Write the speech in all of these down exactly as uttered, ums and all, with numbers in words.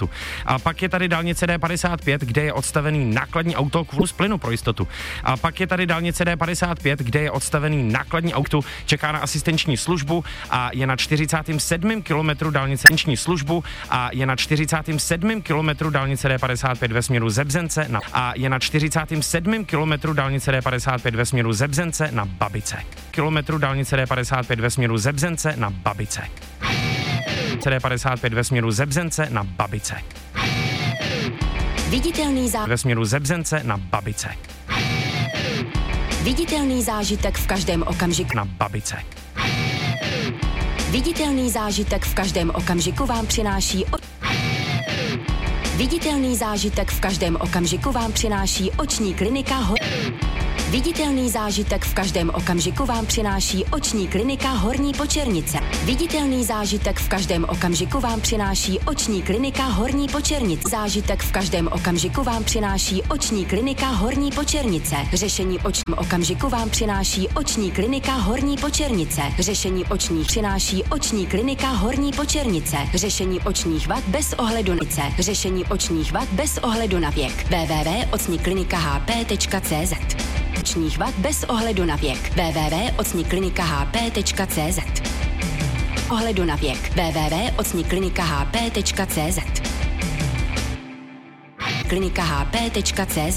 jistotu. A pak je tady dálnice D padesát pět, kde je odstavený nákladní auto kvůli plynu pro jistotu. A pak je tady dálnice D padesát pět, kde je odstavený nákladní auto, čeká na asistenční službu a je na čtyřicátém sedmém kilometru dálnice asistenční službu a je na čtyřicátém sedmém kilometru dálnice D padesát pět ve směru Zebzence na, a je na čtyřicátém sedmém kilometru dálnice D padesát pět ve směru Zebzence na Babice. Kilometru dálnice D padesát pět ve směru Zebzence na Babice. D padesát pět ve směru Zebzence na Babice. Viditelný zá... Ve směru Zebzence na Babice. Viditelný zážitek v každém okamžiku. Na Babice. Viditelný zážitek v každém okamžiku vám přináší... O... Viditelný zážitek v každém okamžiku vám přináší oční klinika Ho... Viditelný zážitek v každém okamžiku vám přináší oční klinika Horní Počernice. Viditelný zážitek v každém okamžiku vám přináší oční klinika Horní Počernice. Zážitek v každém okamžiku vám přináší oční klinika Horní Počernice. Řešení očním okamžiku vám přináší oční klinika Horní Počernice. Řešení očních přináší oční klinika Horní Počernice. Řešení očních vad bez ohledu na nice. Řešení očních vad bez ohledu na věk. w w w tečka ocni klinika h p tečka c z Očních vad bez ohledu na věk. w w w tečka ocni klinika h p tečka c z Ohledu na věk. w w w tečka ocni klinika h p tečka c z klinika h p tečka c z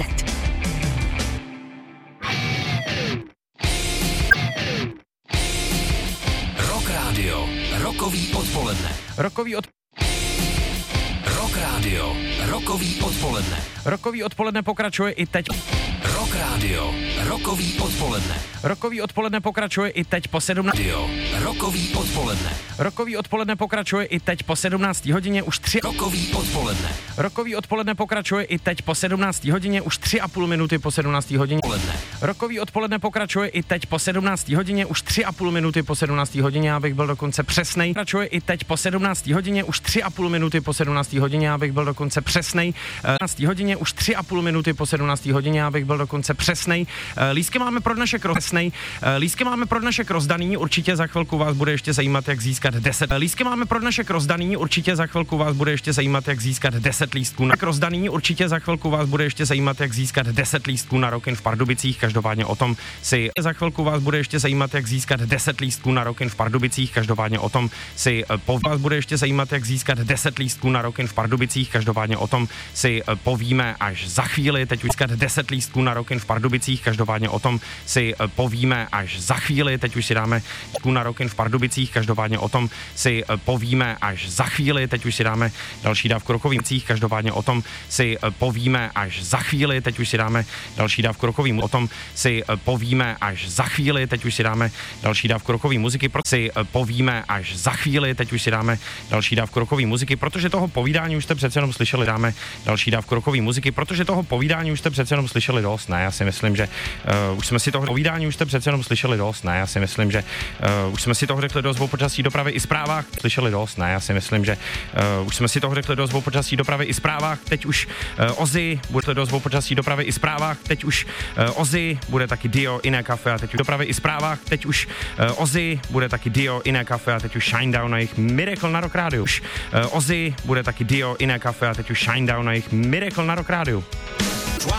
Rock Radio. Rokový odpoledne. Rokový od... Rock Radio. Rokový odpoledne. Rokový odpoledne pokračuje i teď. Rock Radio. Rokový odpoledne. Rokový odpoledne pokračuje i teď po sedmnácté. Radio. Rokový odpoledne. Rokový odpoledne pokračuje i teď po sedmnácté hodině už tři. Rokový odpoledne. Rokový odpoledne pokračuje i teď po sedmnácté hodině už tři a půl minuty po sedmnácté hodině. Odpoledne. Rokový odpoledne pokračuje i teď po sedmnácté hodině už tři a půl minuty po sedmnácté hodině, abych byl dokonce přesnej. Pokračuje i teď po sedmnácté hodině už tři a půl minuty po sedmnácté hodině, abych byl dokonce přesnej. sedmnácté hodině už tři a půl minuty po sedmnácté hodině, abych byl dokonce přesnej. Lístky máme pro dnešek rozdaný. Lístky máme pro dnešek rozdaný, určitě za chvilku vás bude ještě zajímat, jak získat deset. Lístky máme pro dnešek rozdaný, určitě za chvilku vás bude ještě zajímat, jak získat deset lístků na rozdaný, určitě za chvilku vás bude ještě zajímat, jak získat deset lístků na Rockin v Pardubicích, každopádně o tom si za chvilku vás bude ještě zajímat, jak získat deset lístků na Rockin v Pardubicích, každopádně o tom si po vás bude ještě zajímat, jak získat deset lístků na Rockin v Pardubicích, každopádně o tom si povíme až za chvíli, teď už získat deset lístků na Rockin v Pardubicích, každopádně o tom si povíme až za chvíli, teď už si dáme na Rockin v Pardubicích, každopádně o tom si povíme až za chvíli, teď už si dáme další dávku rokovým cích, každopádně o tom si povíme až za chvíli, teď už si dáme další dávku rokovým, o tom si povíme až za chvíli, teď už si dáme další dávku rokový muziky, pro si povíme až za chvíli, teď už si dáme další dávku rokový muziky, protože toho povídání už jste přece jenom slyšeli, dáme další dávku rokový muziky, protože toho povídání už jste přece jenom slyšeli dost, ne, já si myslím, že uh, už jsme si toho povídání už jste přece jenom slyšeli dost, ne, já si myslím, že uh, už jsme si toho řekli dost o počasí, dopravy i zprávách, slyšeli dost, ne, já si myslím, že uh, už jsme si toho řekli dost o počasí, dopravy i zprávách, teď už uh, Ozzy, bude dost o počasí, dopravy i zprávách, teď už uh, Ozzy, bude taky Dio, Iné kafe a teď už dopravy i zprávách, teď už uh, Ozzy, bude taky Dio, Iné kafe a teď už Shinedown na jejich Miracle na Rock Radio. Už uh, Ozzy, bude taky Dio, Iné kafe a teď už Shinedown na jejich Miracle na Rock Radio.